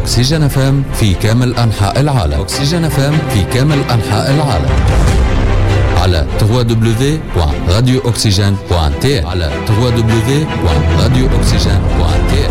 أكسجين FM في كامل أنحاء العالم. أكسجين FM في كامل أنحاء العالم على www.radiooxygène.tn على www.radiooxygène.tn.